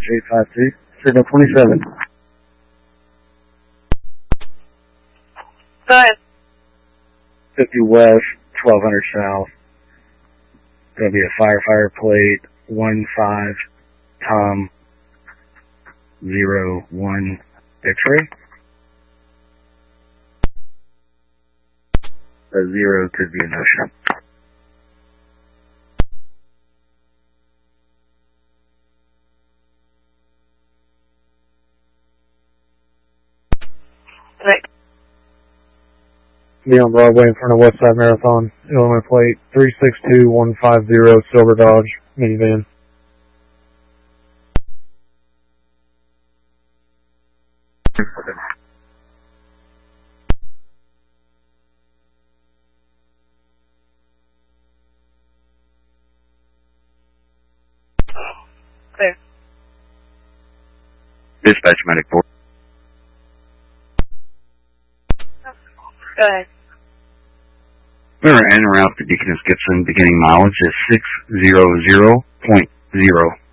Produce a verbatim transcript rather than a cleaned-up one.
eight five two, signal twenty-seven. Go ahead. fifty west, twelve hundred south. Going to be a firefighter plate, one five, Tom, zero one, X-ray. A zero could be a no-show. Right. Be on Broadway in front of Westside Marathon, Illinois plate three six two one five zero, Silver Dodge minivan. Clear. Dispatch medic four. Go ahead. We are en route to Deaconess Gibson. Beginning mileage is six hundred point zero.